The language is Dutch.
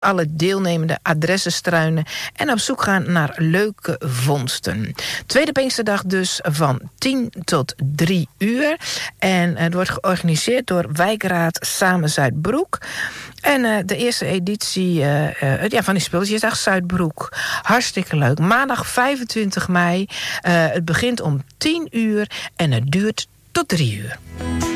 alle deelnemende adressen struinen en op zoek gaan naar leuke vondsten. Tweede Pinksterdag dus van 10 tot 3 uur. En het wordt georganiseerd door Wijkraad Samen Zuidbroek. En de eerste editie van die Speeltjesdag Zuidbroek. Hartstikke leuk. Maandag 25 mei. Het begint om 10 uur en het duurt tot 3 uur.